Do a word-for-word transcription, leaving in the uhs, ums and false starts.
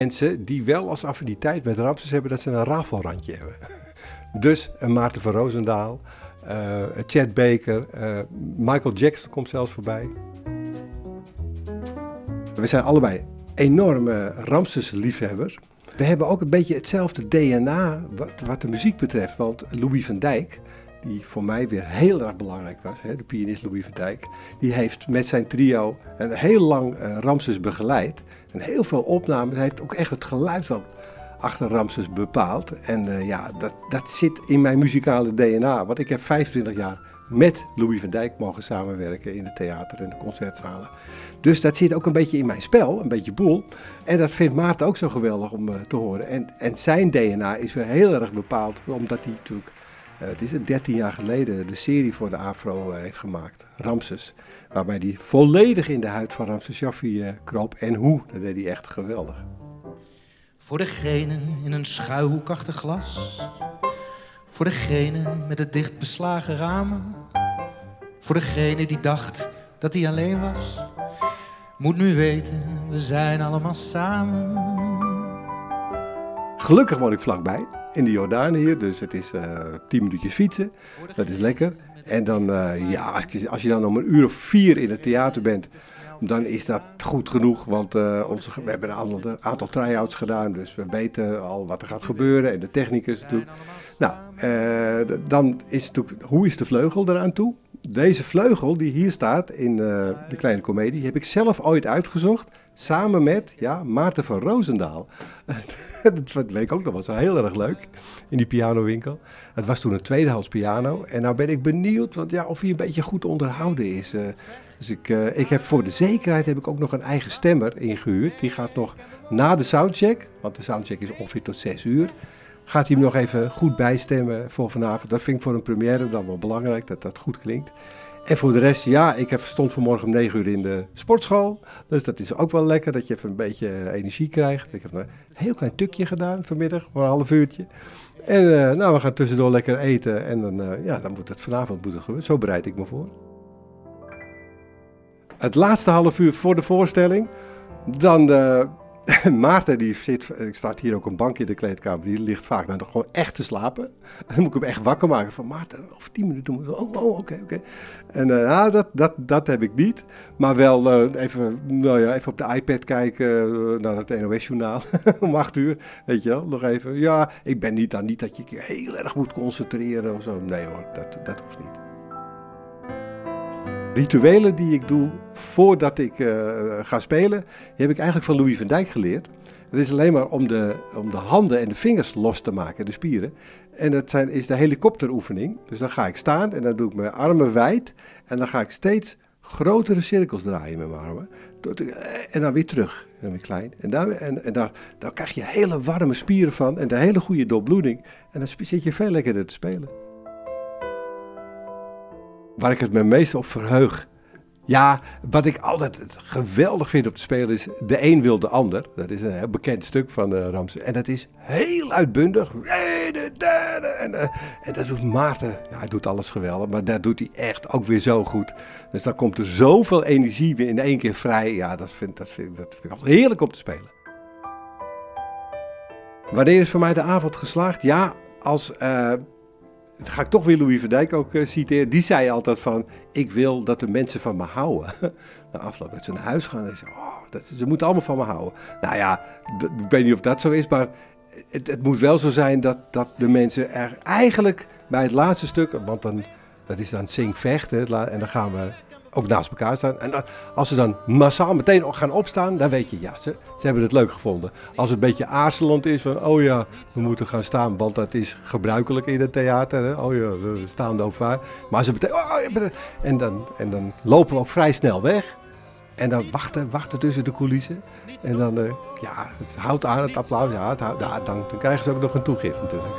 Mensen die wel als affiniteit met Ramses hebben dat ze een rafelrandje hebben. Dus een Maarten van Roosendaal, uh, Chet Baker, uh, Michael Jackson komt zelfs voorbij. We zijn allebei enorme Ramses-liefhebbers. We hebben ook een beetje hetzelfde D N A wat, wat de muziek betreft. Want Louis van Dijk, die voor mij weer heel erg belangrijk was, hè, de pianist Louis van Dijk, die heeft met zijn trio een heel lang uh, Ramses begeleid. En heel veel opnames, hij heeft ook echt het geluid van achter Ramses bepaald. En uh, ja, dat, dat zit in mijn muzikale D N A. Want ik heb vijfentwintig jaar met Louis van Dijk mogen samenwerken in het theater en de concertzalen. Dus dat zit ook een beetje in mijn spel, een beetje boel. En dat vindt Maarten ook zo geweldig om uh, te horen. En, en zijn D N A is weer heel erg bepaald, omdat hij natuurlijk, uh, het is dertien jaar geleden, de serie voor de Afro uh, heeft gemaakt, Ramses. Waarbij hij volledig in de huid van Ramses Shaffi uh, kroop. En hoe, dat deed hij echt geweldig. Voor degene in een schuilhoekachtig glas. Voor degene met het dicht beslagen ramen. Voor degene die dacht dat hij alleen was. Moet nu weten, we zijn allemaal samen. Gelukkig woon ik vlakbij, in de Jordaan hier. Dus het is uh, tien minuutjes fietsen. Dat is lekker. En dan, uh, ja, als je, als je dan om een uur of vier in het theater bent, dan is dat goed genoeg. Want uh, onze, we hebben een aantal, aantal try-outs gedaan, dus we weten al wat er gaat gebeuren. En de technicus natuurlijk. Nou, uh, dan is het natuurlijk, hoe is de vleugel eraan toe? Deze vleugel die hier staat in uh, de Kleine Comedie, heb ik zelf ooit uitgezocht. Samen met, ja, Maarten van Roosendaal. Dat weet ik ook nog, was wel heel erg leuk. In die pianowinkel. Het was toen een tweedehands piano. En nou ben ik benieuwd want, ja, of hij een beetje goed onderhouden is. Uh, dus ik, uh, ik heb voor de zekerheid heb ik ook nog een eigen stemmer ingehuurd. Die gaat nog na de soundcheck, want de soundcheck is ongeveer tot zes uur. Gaat hij hem nog even goed bijstemmen voor vanavond. Dat vind ik voor een première dan wel belangrijk, dat dat goed klinkt. En voor de rest, ja, ik heb, stond vanmorgen om negen uur in de sportschool. Dus dat is ook wel lekker, dat je even een beetje energie krijgt. Ik heb een heel klein tukje gedaan vanmiddag, voor een half uurtje. En uh, nou, we gaan tussendoor lekker eten. En dan, uh, ja, dan moet het vanavond moet het gebeuren. Zo bereid ik me voor. Het laatste half uur voor de voorstelling, dan... Uh, Maarten, die zit, ik staat hier ook een bank in de kleedkamer, die ligt vaak nou, gewoon echt te slapen. Dan moet ik hem echt wakker maken van Maarten, over tien minuten moeten we, oh, oh, oké, okay, oké. Okay. En uh, ja, dat, dat, dat heb ik niet, maar wel uh, even, nou ja, even op de iPad kijken uh, naar het N O S-journaal om acht uur, weet je wel, nog even. Ja, ik ben niet dan niet dat je je heel erg moet concentreren of zo, nee hoor, dat, dat hoeft niet. Rituelen die ik doe voordat ik uh, ga spelen, die heb ik eigenlijk van Louis van Dijk geleerd. Het is alleen maar om de, om de handen en de vingers los te maken, de spieren. En dat zijn, is de helikopteroefening. Dus dan ga ik staan en dan doe ik mijn armen wijd. En dan ga ik steeds grotere cirkels draaien met mijn armen. En dan weer terug, en dan weer klein. En, dan, en, en daar, daar krijg je hele warme spieren van en de hele goede doorbloeding. En dan zit je veel lekkerder te spelen. Waar ik het me meest op verheug. Ja, wat ik altijd geweldig vind om te spelen is De Een Wil de Ander. Dat is een heel bekend stuk van uh, Ramses. En dat is heel uitbundig. En, uh, en dat doet Maarten. Ja, hij doet alles geweldig. Maar dat doet hij echt ook weer zo goed. Dus dan komt er zoveel energie weer in één keer vrij. Ja, dat vind, dat vind, dat vind ik altijd heerlijk om te spelen. Wanneer is voor mij de avond geslaagd? Ja, als... Uh, Dan ga ik toch weer Louis van Dijk ook uh, citeren. Die zei altijd van, ik wil dat de mensen van me houden. Na afloop dat ze naar huis gaan en zeggen, oh, dat, ze moeten allemaal van me houden. Nou ja, d- ik weet niet of dat zo is, maar het, het moet wel zo zijn dat, dat de mensen er eigenlijk bij het laatste stuk, want dan, dat is dan zing-vecht, en dan gaan we ook naast elkaar staan. En dan, als ze dan massaal meteen gaan opstaan, dan weet je, ja, ze, ze hebben het leuk gevonden. Als het een beetje aarzelend is van, oh ja, we moeten gaan staan, want dat is gebruikelijk in het theater. Hè? Oh ja, we staan de over. Maar als ze meteen, oh, ja, en, dan, en dan lopen we ook vrij snel weg. En dan wachten, wachten tussen de coulissen. En dan, uh, ja, het houdt aan het applaus. Ja, het houdt, ja dan, dan krijgen ze ook nog een toegift natuurlijk.